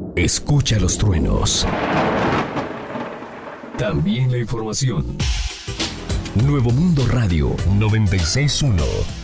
Escucha los truenos. También la información. Nuevo Mundo Radio 96.1.